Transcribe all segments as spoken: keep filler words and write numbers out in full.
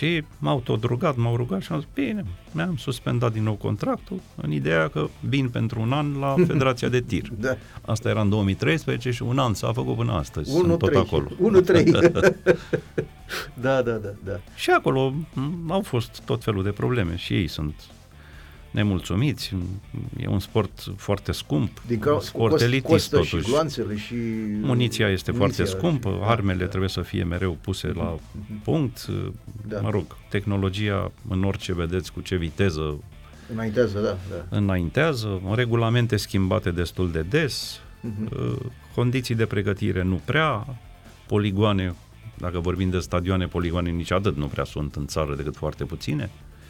Și m-au tot rugat, m-au rugat și am zis, bine, mi-am suspendat din nou contractul în ideea că vin pentru un an la Federația de Tir. Da. Asta era în două mii treisprezece și un an s-a făcut până astăzi. unu Sunt tot trei acolo. unu trei Da, da, da, da. Și acolo au fost tot felul de probleme și ei sunt nemulțumiți. E un sport foarte scump, Din ca, un sport cost, elitist totuși. totuși. Și gloanțele și Muniția este muniția foarte scumpă, și, armele da, trebuie să fie mereu puse uh-huh. la uh-huh. punct. Da. Mă rog, tehnologia în orice vedeți cu ce viteză înaintează, da, da. înaintează, regulamente schimbate destul de des, uh-huh. condiții de pregătire nu prea, poligoane, dacă vorbim de stadioane, poligoane nici atât nu prea sunt în țară decât foarte puține.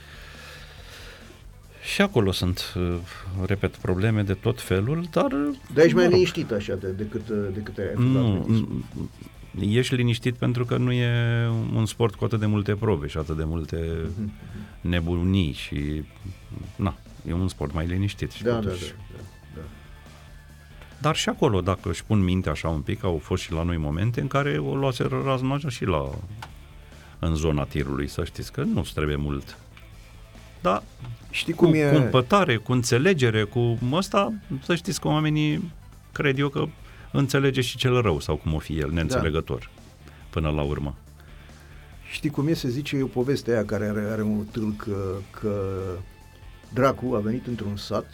Și acolo sunt, repet, probleme de tot felul, dar... Dar ești mai rog. liniștit așa de, decât, decât ai Nu, ești liniștit pentru că nu e un sport cu atât de multe probe și atât de multe uh-huh. nebunii și... Na, e un sport mai liniștit. Și da, da, totuși. da, da, da. Dar și acolo, dacă își pun minte așa un pic, au fost și la noi momente în care o luaseră raznoașa și la în zona tirului, să știți că nu-ți trebuie mult. Da, știi cum cu, e... cu împătare, cu înțelegere, cu ăsta, să știți că oamenii, cred eu că înțelege și cel rău, sau cum o fi el, neînțelegător, da. Până la urmă. Știi cum e, se zice, e o poveste aia care are, are un tâlc că, că dracu a venit într-un sat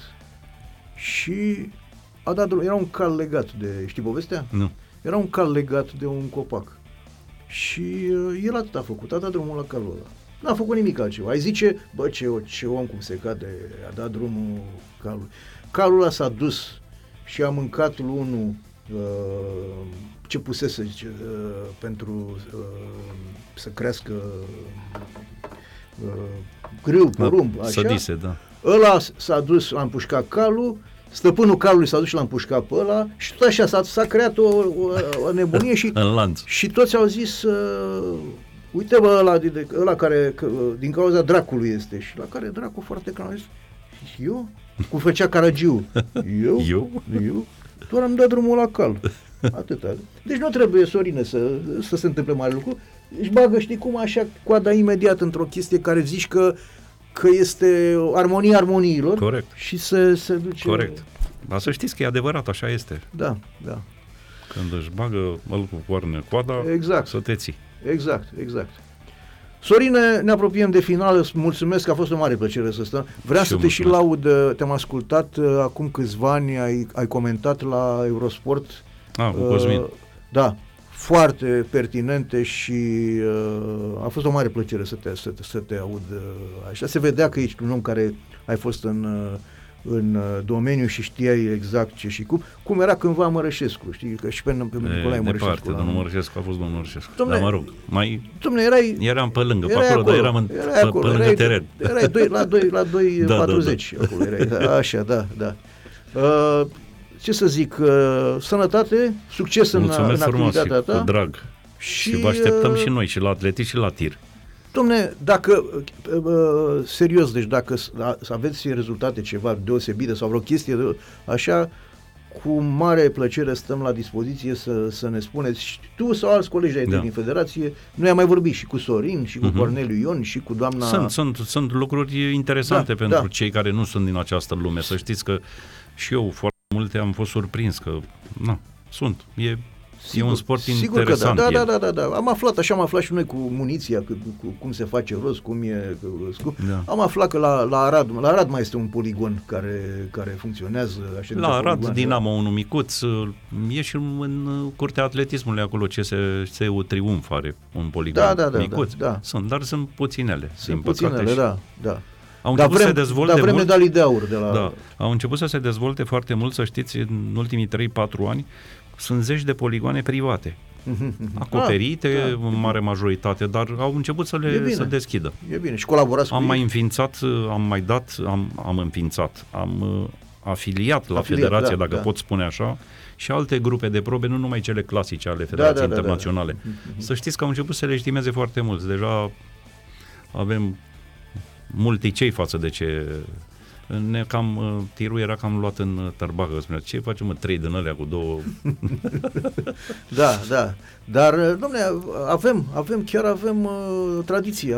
și a dat drum, era un cal legat de, știi povestea? Nu. Era un cal legat de un copac și uh, el atât a făcut, a dat drumul la calul ăla. N-a făcut nimic altceva. Ai zice, bă, ce, ce om cum se cade, a dat drumul calului. Calul ăla s-a dus și a mâncat unul uh, ce pusese zice, uh, pentru uh, să crească uh, grâu, porumb, așa. Sădise, da. Ăla s-a dus, a împușcat calul, stăpânul calului s-a dus și l-a împușcat pe ăla și tot așa s-a, s-a creat o, o, o nebunie și, în lanț. Și toți au zis... Uh, uite bă, ăla, ăla care că, din cauza dracului este și la care dracul foarte clar a zis, eu? Cum făcea Caragiu? Eu? Eu? Eu? Doar am dat drumul la cal. Atâta. Deci nu trebuie, Sorine, să, să se întâmple mare lucru. Își bagă, știi cum, așa coada imediat într-o chestie care zici că, că este armonia armoniilor. Corect. Și se, se duce... Corect. Dar să știți că e adevărat, așa este. Da, da. Când își bagă îl cu coarne coada, exact. Să te ții. Exact, exact. Sorine, ne apropiem de final, îți mulțumesc că a fost o mare plăcere să stăm. Vreau și să te mulțumesc. Și laud, te-am ascultat uh, acum câțiva ani, ai, ai comentat la Eurosport. Ah, cu Cosmin. Uh, da, foarte pertinente și uh, a fost o mare plăcere să te, să te, să te aud uh, așa. Se vedea că ești un om care ai fost în... Uh, în domeniu și știai exact ce și cum, cum era cândva Mărășescu, știi, că și pe, pe Nicolae Mărășescu. Departe, domnul Mărășescu a fost domnul Mărășescu. Dom'le, dar mă rog, mai dom'le, erai, eram pe lângă, pe acolo, acolo, dar eram în, erai pe, acolo, pe lângă erai, teren. Erai doi, la doi, la doi da, patruzeci, da, da. acolo erai, așa, da, da. Uh, ce să zic, uh, sănătate, succes în, în activitatea ta. Cu drag. Și, și vă așteptăm uh, și noi, și la atletism și la tir. Dom'le, dacă, uh, serios, deci dacă să aveți rezultate ceva deosebite sau vreo chestie de, așa, cu mare plăcere stăm la dispoziție să, să ne spuneți, tu sau alți colegi ai da. din Federație. Noi am mai vorbit și cu Sorin, și cu uh-huh. Corneliu Ion, și cu doamna... Sunt, sunt, sunt lucruri interesante da, pentru da. cei care nu sunt din această lume. Să știți că și eu foarte multe am fost surprins că, na, sunt, e... Sigur, e un sport sigur interesant. Că da, da, da, da, da. Am aflat, așa am aflat și noi cu muniția, cu, cu, cum se face rost, cum e... Cu, da. Am aflat că la, la Arad, la Arad mai este un poligon care, care funcționează. Așa la Arad, Dinamo, unul micuț, e și în curtea atletismului acolo, C S U Triumf are un poligon da, da, da, micuț. Da, da. Sunt, dar sunt puținele. Sunt puținele, da, da. Au început dar vrem, să se dezvolte dar vrem mult, medalii de aur de la... Da, au început să se dezvolte foarte mult, să știți, în ultimii trei patru ani, sunt zeci de poligoane private. Acoperite, ah, da, în mare majoritate, dar au început să le să deschidă. E bine, și colaborați cu Am ei? mai înființat, am mai dat, am, am înființat, am uh, afiliat la afiliat, federație, da, dacă da. pot spune așa, și alte grupe de probe, nu numai cele clasice ale Federației da, da, Internaționale. Da, da, da. Să știți că au început să le estimeze foarte mulți. Deja avem multicei față de ce... Ne cam, tirul era cam luat în tărbagă. Spunea, ce facem, mă, trei din alea cu două... Da, da. Dar, dom'le, avem, avem, chiar avem uh, tradiție.